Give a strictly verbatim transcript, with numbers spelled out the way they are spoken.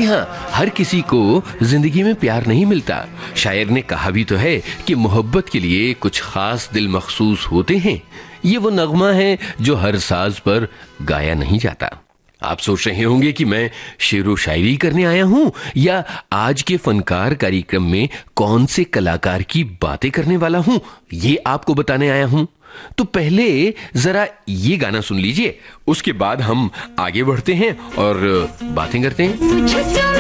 जी हाँ, हर किसी को जिंदगी में प्यार नहीं मिलता। शायर ने कहा भी तो है कि मोहब्बत के लिए कुछ खास दिल मखसूस होते हैं। ये वो नगमा है जो हर साज पर गाया नहीं जाता। आप सोच रहे होंगे कि मैं शेरो शायरी करने आया हूं या आज के फनकार कार्यक्रम में कौन से कलाकार की बातें करने वाला हूं, ये आपको बताने आया हूं। तो पहले जरा ये गाना सुन लीजिए, उसके बाद हम आगे बढ़ते हैं और बातें करते हैं।